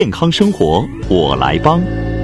健康生活我来帮。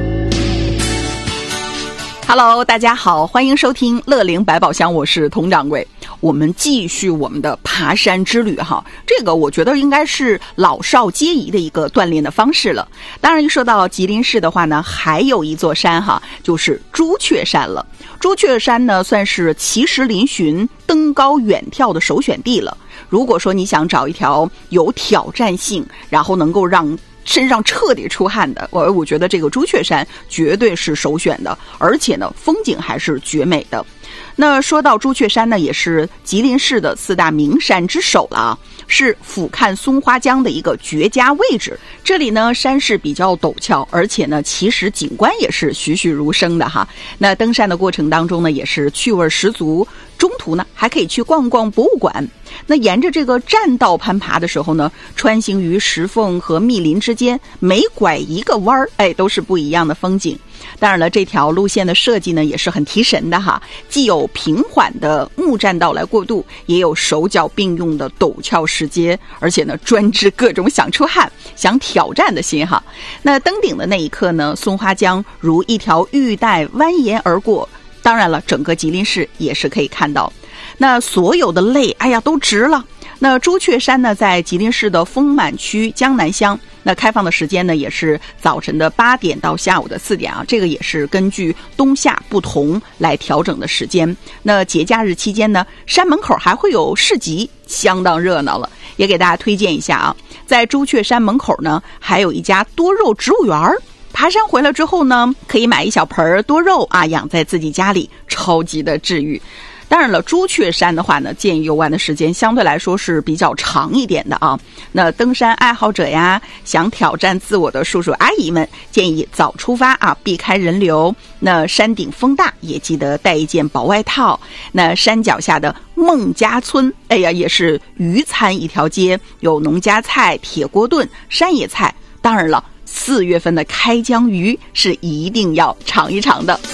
Hello， 大家好，欢迎收听乐龄百宝箱，我是佟掌柜。我们继续我们的爬山之旅哈，这个我觉得应该是老少皆宜的一个锻炼的方式了。当然，一说到吉林市的话呢，还有一座山哈，就是朱雀山了。朱雀山呢，算是奇石嶙峋、登高远眺的首选地了。如果说你想找一条有挑战性，然后能够让身上彻底出汗的，我觉得这个朱雀山绝对是首选的，而且呢，风景还是绝美的。那说到朱雀山呢，也是吉林市的4大名山之首了啊，是俯瞰松花江的一个绝佳位置。这里呢，山势比较陡峭，而且呢，其实景观也是栩栩如生的哈。那登山的过程当中呢，也是趣味十足。中途呢，还可以去逛逛博物馆。那沿着这个栈道攀爬的时候呢，穿行于石缝和密林之间，每拐一个弯儿，都是不一样的风景。当然了，这条路线的设计呢，也是很提神的哈，既有平缓的木栈道来过渡，也有手脚并用的陡峭石阶，而且呢，专治各种想出汗、想挑战的心哈。那登顶的那一刻呢，松花江如一条玉带蜿蜒而过。当然了，整个吉林市也是可以看到，那所有的泪，都值了。那朱雀山呢，在吉林市的丰满区江南乡，那开放的时间呢，也是早晨的8点到下午的4点啊，这个也是根据冬夏不同来调整的时间。那节假日期间呢，山门口还会有市集，相当热闹了。也给大家推荐一下啊，在朱雀山门口呢，还有一家多肉植物园。爬山回来之后呢，可以买一小盆多肉啊，养在自己家里，超级的治愈。当然了，朱雀山的话呢，建议游玩的时间相对来说是比较长一点的啊。那登山爱好者呀，想挑战自我的叔叔阿姨们，建议早出发啊，避开人流。那山顶风大，也记得带一件薄外套。那山脚下的孟家村，也是渔餐一条街，有农家菜、铁锅炖、山野菜。当然了，4月份的开江鱼是一定要尝一尝的。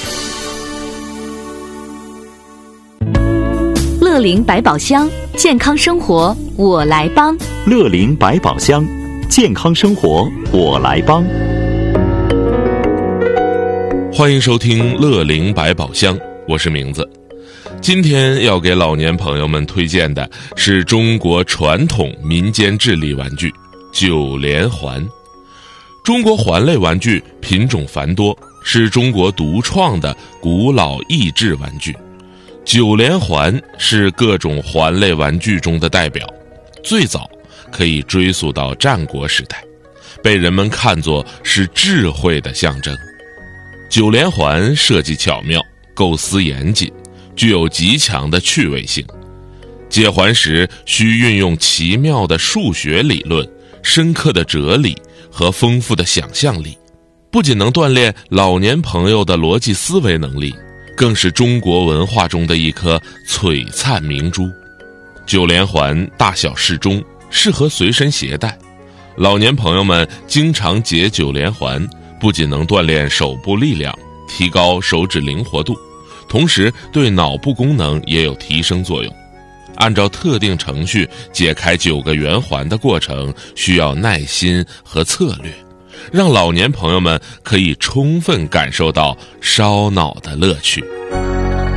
乐龄百宝箱，健康生活我来帮。 乐龄百宝箱，健康生活我来帮。 欢迎收听乐龄百宝箱，我是名字。今天要给老年朋友们推荐的是中国传统民间智力玩具9连环。中国环类玩具品种繁多，是中国独创的古老益智玩具。9连环是各种环类玩具中的代表，最早可以追溯到战国时代，被人们看作是智慧的象征。9连环设计巧妙，构思严谨，具有极强的趣味性。解环时需运用奇妙的数学理论、深刻的哲理和丰富的想象力，不仅能锻炼老年朋友的逻辑思维能力，更是中国文化中的一颗璀璨明珠。9连环大小适中，适合随身携带。老年朋友们经常解9连环，不仅能锻炼手部力量，提高手指灵活度，同时对脑部功能也有提升作用。按照特定程序解开9个圆环的过程需要耐心和策略，让老年朋友们可以充分感受到烧脑的乐趣。